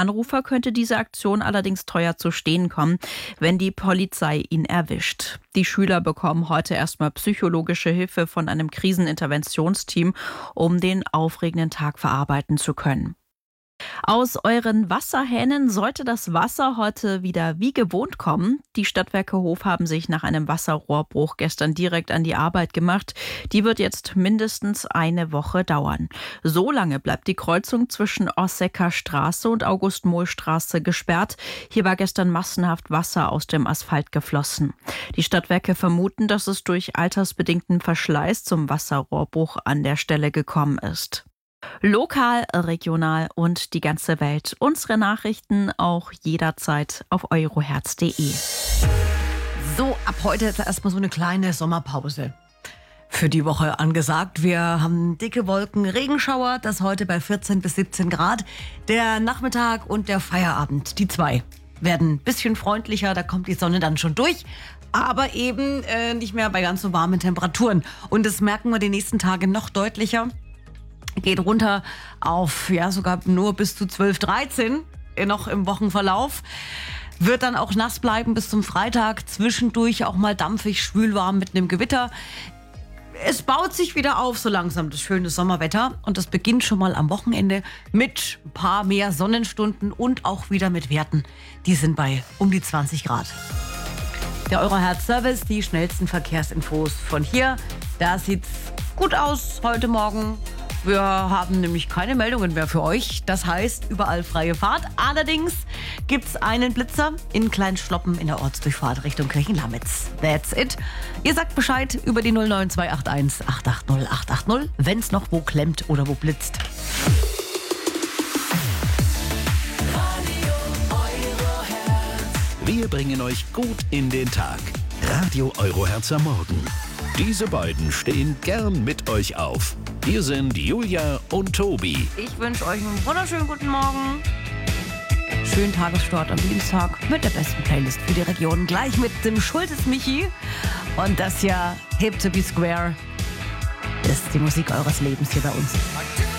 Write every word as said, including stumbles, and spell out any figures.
Anrufer könnte diese Aktion allerdings teuer zu stehen kommen, wenn die Polizei ihn erwischt. Die Schüler bekommen heute erstmal psychologische Hilfe von einem Kriseninterventionsteam, um den aufregenden Tag verarbeiten zu können. Aus euren Wasserhähnen sollte das Wasser heute wieder wie gewohnt kommen. Die Stadtwerke Hof haben sich nach einem Wasserrohrbruch gestern direkt an die Arbeit gemacht. Die wird jetzt mindestens eine Woche dauern. So lange bleibt die Kreuzung zwischen Ossecker Straße und August-Mohl-Straße gesperrt. Hier war gestern massenhaft Wasser aus dem Asphalt geflossen. Die Stadtwerke vermuten, dass es durch altersbedingten Verschleiß zum Wasserrohrbruch an der Stelle gekommen ist. Lokal, regional und die ganze Welt. Unsere Nachrichten auch jederzeit auf euroherz punkt de. So, ab heute ist erstmal so eine kleine Sommerpause für die Woche angesagt. Wir haben dicke Wolken, Regenschauer, das heute bei vierzehn bis siebzehn Grad. Der Nachmittag und der Feierabend, die zwei, werden ein bisschen freundlicher, da kommt die Sonne dann schon durch. Aber eben äh, nicht mehr bei ganz so warmen Temperaturen. Und das merken wir die nächsten Tage noch deutlicher. Geht runter auf, ja, sogar nur bis zu zwölf, dreizehn noch im Wochenverlauf. Wird dann auch nass bleiben bis zum Freitag. Zwischendurch auch mal dampfig, schwülwarm mit einem Gewitter. Es baut sich wieder auf so langsam, das schöne Sommerwetter. Und das beginnt schon mal am Wochenende mit ein paar mehr Sonnenstunden und auch wieder mit Werten. Die sind bei um die zwanzig Grad. Der Euroherz-Service, die schnellsten Verkehrsinfos von hier. Da sieht's gut aus heute Morgen. Wir haben nämlich keine Meldungen mehr für euch. Das heißt, überall freie Fahrt. Allerdings gibt's einen Blitzer in Kleinschloppen in der Ortsdurchfahrt Richtung Kirchenlamitz. That's it. Ihr sagt Bescheid über die null neun zwei acht eins acht acht null acht acht null, wenn's noch wo klemmt oder wo blitzt. Wir bringen euch gut in den Tag. Radio Euroherz am Morgen. Diese beiden stehen gern mit euch auf. Hier sind Julia und Tobi. Ich wünsche euch einen wunderschönen guten Morgen. Schönen Tagesstart am Dienstag mit der besten Playlist für die Region. Gleich mit dem Schultes Michi. Und das ja Hip to be Square ist die Musik eures Lebens hier bei uns.